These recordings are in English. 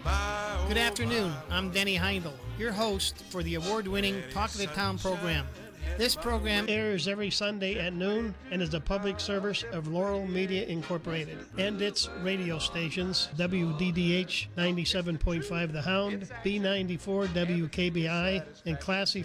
Good afternoon. I'm Denny Heindel, your host for the award-winning Talk of the Town program. This program airs every Sunday at noon and is a public service of Laurel Media Incorporated and its radio stations, WDDH 97.5 The Hound, B94 WKBI, and Classy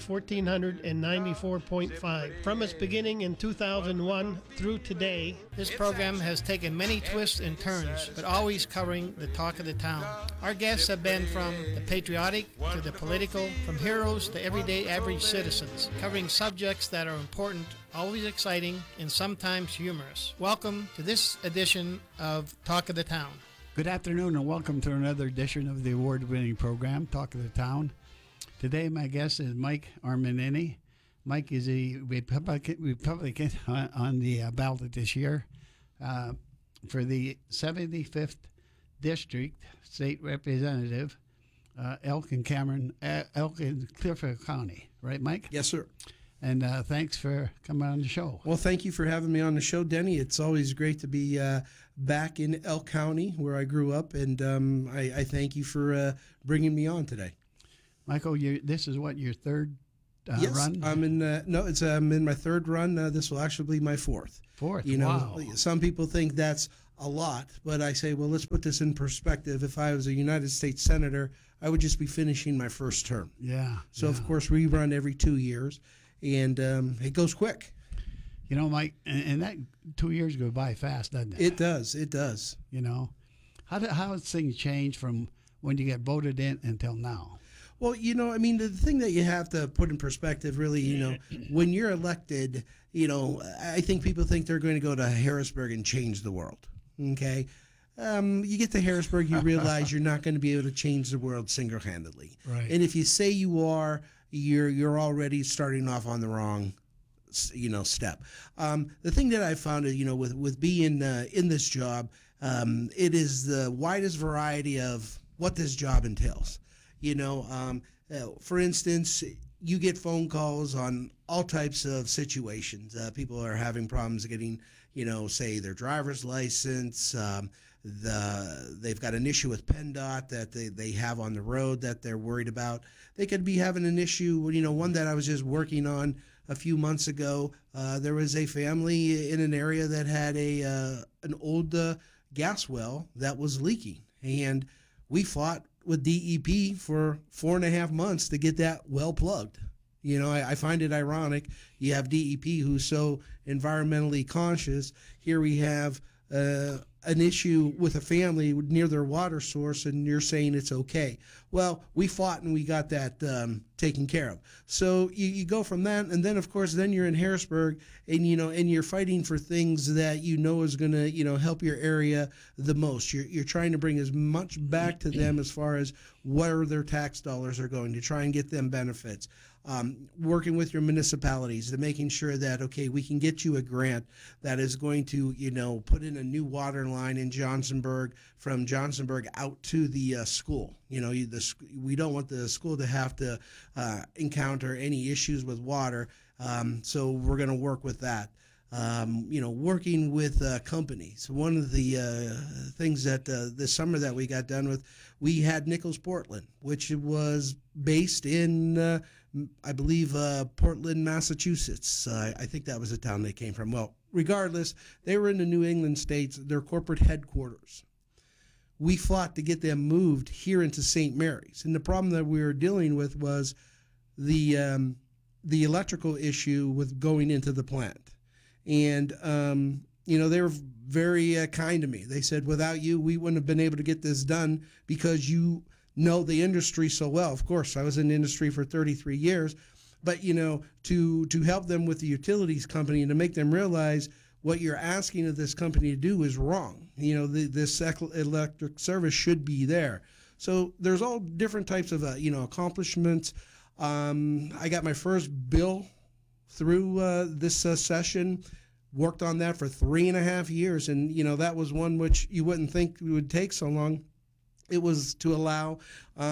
1494.5. From its beginning in 2001 through today, this program has taken many twists and turns, but always covering the talk of the town. Our guests have been from the patriotic to the political, from heroes to everyday average citizens, covering subjects that are important, always exciting, and sometimes humorous. Welcome to this edition of Talk of the Town. Good afternoon and welcome to another edition of the award-winning program, Talk of the Town. Today my guest is Mike Armanini. Mike is a Republican on the ballot this year for the 75th District State Representative, Elk and Clearfield County. Right, Mike? Yes, sir. And thanks for coming on the show. Well, thank you for having me on the show, Denny. It's always great to be back in Elk County, where I grew up, and I thank you for bringing me on today. Michael, this is what, your third yes, run? I'm in. I'm in my third run. This will actually be my fourth. Fourth. You know, wow. Some people think that's a lot, but I say, well, let's put this in perspective. If I was a United States Senator, I would just be finishing my first term. Yeah. So, of course, we run every 2 years, and it goes quick. You know, Mike, and that 2 years go by fast, doesn't it? It does. It does. You know, how has things changed from when you get voted in until now? Well, you know, I mean, the thing that you have to put in perspective, really, you know, when you're elected, you know, I think people think they're going to go to Harrisburg and change the world. Okay. You get to Harrisburg, you realize you're not going to be able to change the world single-handedly. Right. And if you say you are, you're already starting off on the wrong, step. The thing that I found, with being in this job, it is the widest variety of what this job entails. For instance, you get phone calls on all types of situations. People are having problems getting, say their driver's license. They've got an issue with PennDOT that they have on the road that they're worried about. They could be having an issue, one that I was just working on a few months ago. There was a family in an area that had an old gas well that was leaking, and we fought with DEP for 4.5 months to get that well plugged. I find it ironic. You have DEP who's so environmentally conscious. Here we have an issue with a family near their water source, and you're saying it's okay. Well, we fought and we got that taken care of. So you go from that, and then of course, then you're in Harrisburg, and and you're fighting for things that is going to help your area the most. You're trying to bring as much back to them as far as where their tax dollars are going to try and get them benefits. Working with your municipalities to making sure that, okay, we can get you a grant that is going to, put in a new water line in Johnsonburg, from Johnsonburg out to the school. We don't want the school to have to encounter any issues with water. So we're going to work with that. Working with companies. One of the things that this summer that we got done with, we had Nichols Portland, which was based in, I believe, Portland, Massachusetts. I think that was the town they came from. Well, regardless, they were in the New England states, their corporate headquarters. We fought to get them moved here into St. Mary's. And the problem that we were dealing with was the electrical issue with going into the plant. And, they were very kind to me. They said, without you, we wouldn't have been able to get this done because you know the industry so well. Of course, I was in the industry for 33 years. But, to help them with the utilities company and to make them realize what you're asking of this company to do is wrong. This electric service should be there. So there's all different types of, accomplishments. I got my first bill through this session, worked on that for 3.5 years. And, that was one which you wouldn't think would take so long. It was to allow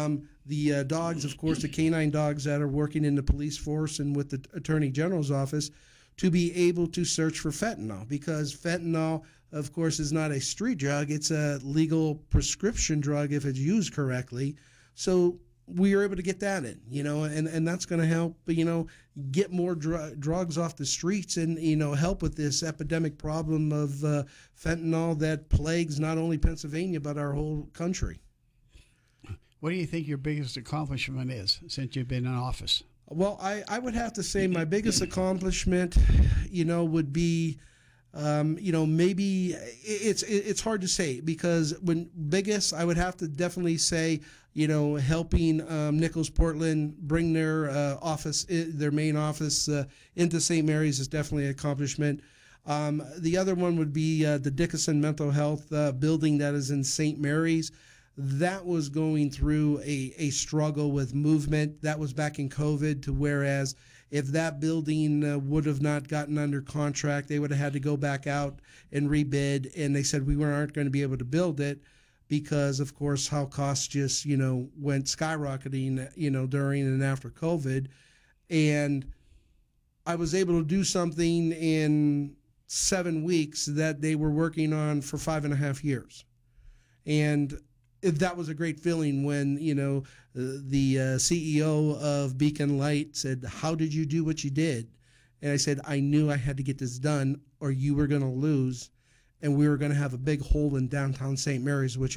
the dogs, of course, the canine dogs that are working in the police force and with the Attorney General's office, to be able to search for fentanyl, because fentanyl, of course, is not a street drug. It's a legal prescription drug if it's used correctly. So we are able to get that in, and that's going to help, get more drugs off the streets and, help with this epidemic problem of fentanyl that plagues not only Pennsylvania, but our whole country. What do you think your biggest accomplishment is since you've been in office? Well, I would have to say my biggest accomplishment, would be, maybe it's hard to say, because I would have to definitely say, helping Nichols Portland bring their their main office into St. Mary's is definitely an accomplishment. The other one would be the Dickinson Mental Health building that is in St. Mary's. That was going through a struggle with movement. That was back in COVID, to whereas if that building would have not gotten under contract, they would have had to go back out and rebid. And they said we aren't going to be able to build it because, of course, how costs just, went skyrocketing, during and after COVID. And I was able to do something in 7 weeks that they were working on for 5.5 years. And that was a great feeling when, the CEO of Beacon Light said, "How did you do what you did?" And I said, "I knew I had to get this done or you were going to lose. And we were going to have a big hole in downtown St. Mary's, which